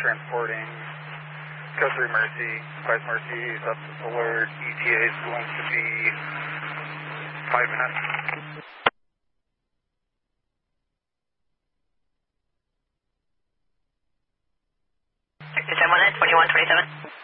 transporting Coast 3 Mercy, Spice Mercy is up alert. ETA is going to be 5 minutes. Is that 1 at 2127?